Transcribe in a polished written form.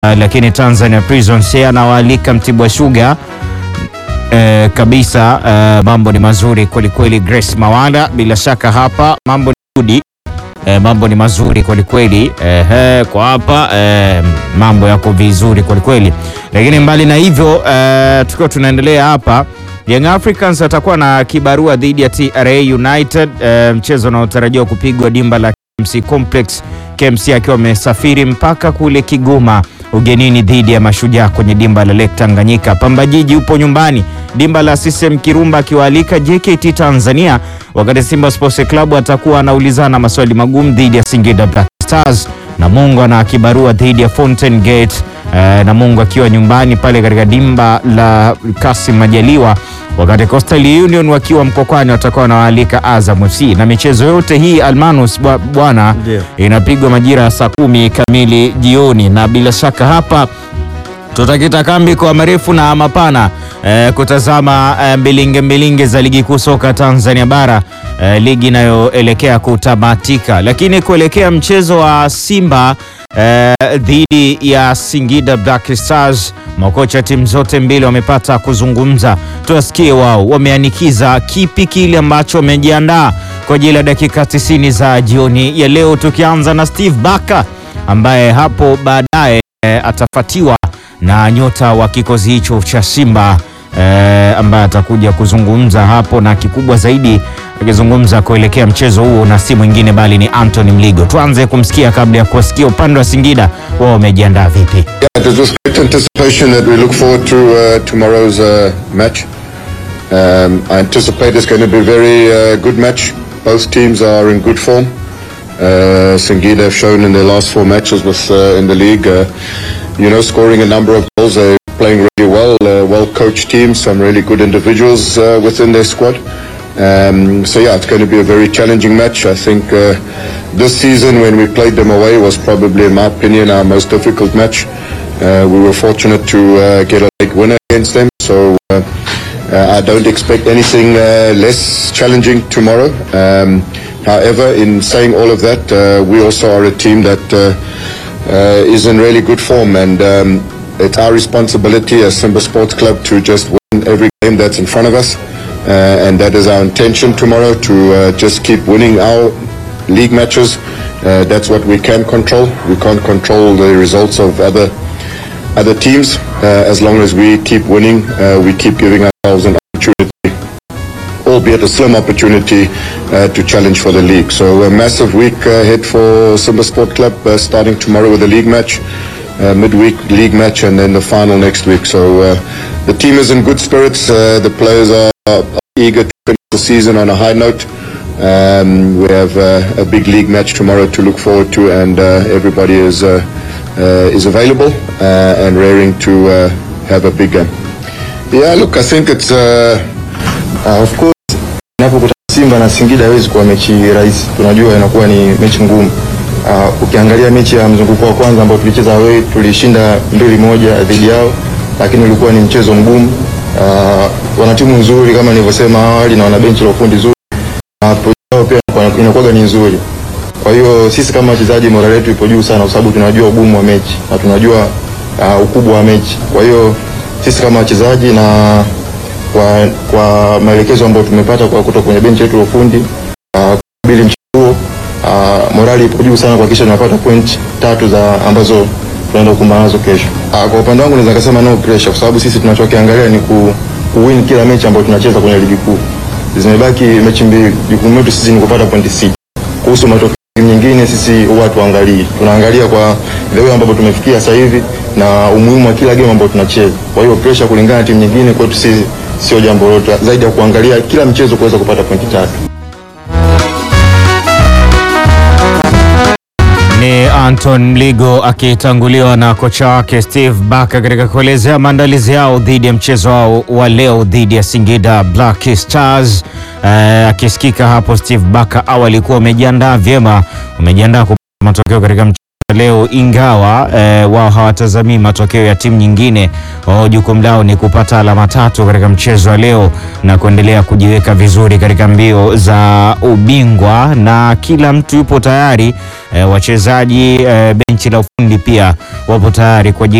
lakini Tanzania Prisons anawaalika Mtibwa Sugar kabisa. Mambo ni mazuri kweli kweli. Grace Mawala, bila shaka hapa mambo ni good. Mambo ni mazuri kweli kweli. Kwa hapa mambo yako vizuri kweli kweli. Lakini mbali na hivyo, tukiwa tunaendelea hapa, Young Africans atakuwa na kibarua dhidi ya TRA United, mchezo unaotarajiwa kupigwa dimba la KMC Complex, KMC akiwa amesafiri mpaka kule Kigoma ugenini dhidi ya Mashujaa kwenye dimba la Lake Tanganyika. Pamba Jiji upo nyumbani dimba la CCM Kirumba akiwaalika JKT Tanzania, wakati Simba Sports Club atakuwa anaulizana maswali magumu dhidi ya Singida Black Stars. Namungo na kibarua dhidi ya Fountain Gate, Namungo akiwa nyumbani pale katika dimba la Kasim Majaliwa, wakati Coastal Union wakiwa Mkokwani watakuwa wanawaalika Azam FC. Na michezo yote hii Almanus bwana inapigwa majira ya saa 10 kamili jioni, na bila shaka hapa tutakita kambi kwa marefu na mapana kutazama mbilinge za ligi kuu soka Tanzania bara, ligi inayoelekea kutamatika. Lakini kuelekea mchezo wa Simba dhidi ya Singida Black Stars, makocha timu zote mbili wamepata kuzungumza. Tuwasikie wao wameanikiza kipi kile ambacho wamejiandaa kwa ajili ya dakika 90 za jioni ya leo, tukianza na Steve Barker ambaye hapo baadaye atafatiwa na nyota wa kikosi hicho cha Simba ambaye atakuja kuzungumza hapo, na kikubwa zaidi akizungumza kuelekea mchezo huo na si mwingine bali ni Anthony Mligo. Tuanze kumsikia kabla ya kusikia upande wa Singida wao wamejiandaa vipi. Yeah, it was great anticipation that we look forward to tomorrow's match. I anticipate it's going to be a very good match. Both teams are in good form. Singida have shown in their last 4 matches in the league, scoring a number of goals. They're playing really well, well-coached team, some really good individuals within their squad. So yeah, it's going to be a very challenging match. I think this season when we played them away was probably, in my opinion, our most difficult match. We were fortunate to get a late winner against them, so I don't expect anything less challenging tomorrow. However, in saying all of that, we also are a team that is in really good form, and it's our responsibility as Simba Sports Club to just win every game that's in front of us, and that is our intention tomorrow, to just keep winning our league matches. That's what we can control. We can't control the results of other teams. As long as we keep winning, we keep giving ourselves an opportunity, albeit a slim opportunity, to challenge for the league. So a massive week ahead for Simba Sport Club, starting tomorrow with a league match, midweek league match, and then the final next week. So the team is in good spirits. The players are eager to finish the season on a high note. We have a big league match tomorrow to look forward to, and everybody is available and raring to have a big game. Yeah, look, I think it's of course, inapokuta Simba na Singida haiwezi kuwa mechi rahisi. Tunajua inakuwa ni mechi ngumu. Ukiangalia mechi ya mzunguko wa kwanza ambao tulicheza away, tulishinda 2-1 dhidi yao, lakini ulikuwa ni mchezo mgumu. Wana timu nzuri kama nilivyosema awali, na wana benchi la ufundi nzuri, na project pia inakuwa ni nzuri. Kwa hiyo sisi kama wachezaji morale yetu ipo juu sana, kwa sababu tunajua ugumu wa mechi na tunajua ukubwa wa mechi. Kwa hiyo sisi kama wachezaji na kwa maelekezo ambayo tumepata kwa kutoka kwenye benchi letu la ufundi kubili mchezo, morali ipo juu sana kuhakikisha tunapata point 3 za ambazo tunaenda kukumbana nazo kesho. Kwa upande wangu naweza kusema no pressure, kwa sababu sisi tunachokiangalia ni kuwin kila mechi ambayo tunacheza kwenye ligi kuu. Zimebaki mechi 2, jukumu letu sisi ni kupata point 6. Kuhusu matokeo nyingine sisi huwa tuangalie. Tunaangalia kwa leo ambapo tumefikia sasa hivi na umuhimu wa kila game ambayo tunacheza. Kwa hiyo pressure kulingana na timu nyingine kwetu sisi sio jambo lote, zaidi ya kuangalia kila mchezo kuweza kupata pointi 3. Ni Anton Mligo akitanguliwa na kocha wake Steve Barker katika kuelezea maandalizi yao dhidi ya mchezo wao wa leo dhidi ya Singida Black Stars. Akisikika hapo Steve Barker awali alikuwa amejiandaa vyema, umejiandaa kupata matokeo katika leo, ingawa wao hawatazamii matokeo ya timu nyingine. Jukumu lao ni kupata alama 3 katika mchezo wa leo na kuendelea kujiweka vizuri katika mbio za ubingwa, na kila mtu yupo tayari. Wachezaji, benchi la ufundi pia wapo tayari kwa ajili